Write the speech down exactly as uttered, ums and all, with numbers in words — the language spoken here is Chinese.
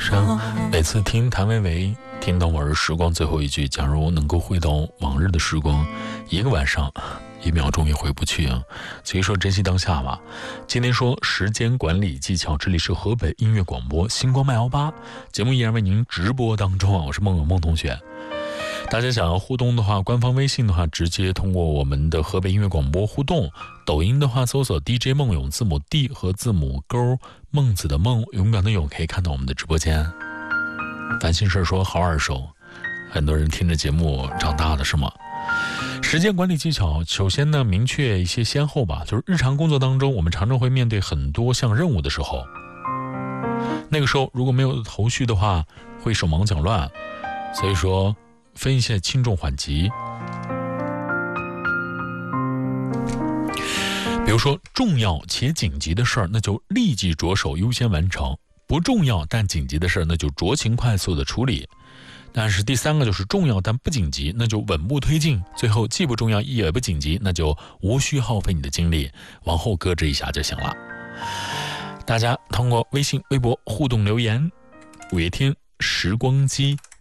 上，每次听谭维维听到往日时光最后一句，假如能够回到往日的时光，一个晚上一秒钟也回不去啊。所以说珍惜当下吧。今天说时间管理技巧，这里是河北音乐广播星光麦幺八节目，依然为您直播当中啊，我是孟永孟同学。大家想要互动的话，官方微信的话直接通过我们的河北音乐广播互动，抖音的话搜索 D J 孟永，字母 D 和字母勾，孟子的孟，勇敢的勇，可以看到我们的直播间。烦心事说好耳熟，很多人听着节目长大的是吗？时间管理技巧，首先呢，明确一些先后吧。就是日常工作当中，我们常常会面对很多项任务的时候，那个时候如果没有头绪的话，会手忙脚乱。所以说分一下轻重缓急。比如说重要且紧急的事儿，那就立即着手优先完成；不重要但紧急的事儿，那就酌情快速的处理。但是第三个就是重要但不紧急，那就稳步推进；最后既不重要也不紧急，那就无需耗费你的精力，往后搁置一下就行了。大家通过微信微博互动留言，五月天时光机。